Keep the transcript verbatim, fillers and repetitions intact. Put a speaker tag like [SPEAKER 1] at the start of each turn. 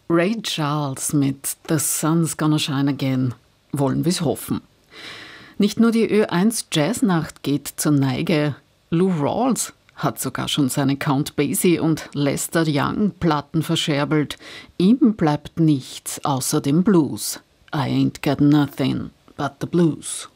[SPEAKER 1] Ray Charles mit The Sun's Gonna Shine Again. Wollen wir's hoffen. Nicht nur die Ö eins Jazznacht geht zur Neige. Lou Rawls hat sogar schon seine Count Basie und Lester Young Platten verscherbelt. Ihm bleibt nichts außer dem Blues. I ain't got nothing but the blues.